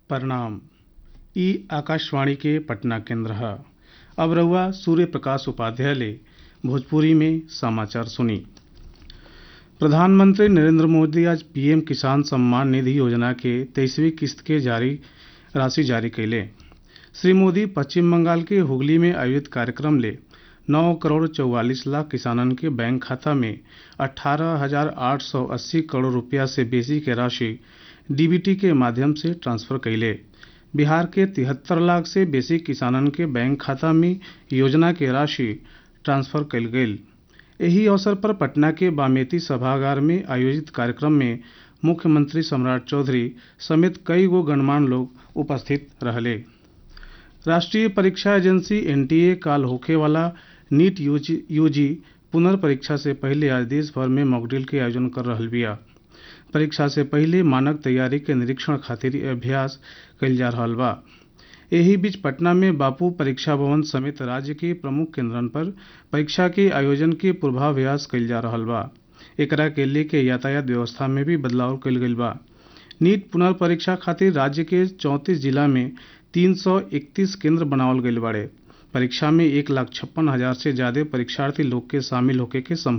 प्रणाम। ई आकाशवाणी के पटना केंद्र है। अब रहुआ सूर्य प्रकाश उपाध्याय ले भोजपुरी में समाचार सुनी। प्रधानमंत्री नरेंद्र मोदी आज पीएम किसान सम्मान निधि योजना के 23वीं किस्त के राशि जारी कैले। श्री मोदी पश्चिम बंगाल के हुगली में आयोजित कार्यक्रम ले 9 करोड़ 44 लाख किसानन के बैंक खाता में 18,880 करोड़ रुपया से बेसी के राशि डीबीटी के माध्यम से ट्रांसफर कैले। बिहार के 73 लाख से बेसी किसानन के बैंक खाता में योजना के राशि ट्रांसफर कैल गई। यही अवसर पर पटना के बामेती सभागार में आयोजित कार्यक्रम में मुख्यमंत्री सम्राट चौधरी समेत कई गो गणमान्य लोग उपस्थित रहले। राष्ट्रीय परीक्षा एजेंसी एनटीए काल होखे वाला नीट यूजी पुनर्परीक्षा से पहले आज देश भर में मॉकड्रिल के आयोजन कर रहल बिया। परीक्षा से पहले मानक तैयारी के निरीक्षण खातिर अभ्यास कइल जा रहल बा। एही बीच पटना में बापू परीक्षा भवन समेत राज्य के प्रमुख केंद्रन पर परीक्षा के आयोजन के पूर्वाभ्यास कइल जा रहल बा। एकरा के लेके यातायात व्यवस्था में भी बदलाव कइल गइल बा। नीट पुनर्परीक्षा खातिर राज्य के 34 जिला में 331 केंद्र बनावल गइल बाड़े। परीक्षा में 1,56,000 से ज्यादा परीक्षार्थी लोग के शामिल होके के